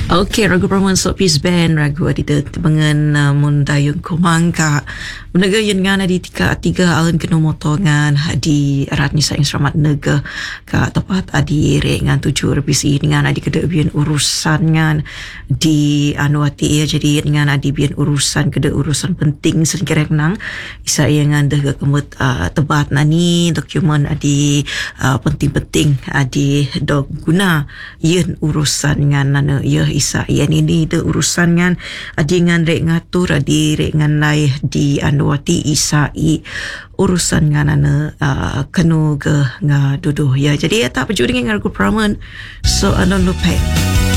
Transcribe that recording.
Okey, ragu perempuan sok peace band ragu adida dengan mun dayung kumang ka menaga yang ngana di tiga alun kena motongan di Ratni Saing Seramat Nega ka tepat adi rengan 7 revisi dengan adi keda bian urusan ngan di anuati ya jadi dengan adi bian urusan keda urusan penting sedikit nang isa yang anda kemut tebat nani dokumen adi penting-penting adi dog guna yen urusan ngan nana ya isa yang ini de urusan ngan adi ngan rek ngatur adi rek ngan lai di anuati isa urusan ngan nana kenu ke ngaduduh ya jadi ya tak berjudi dengan ragu praman so anon lupa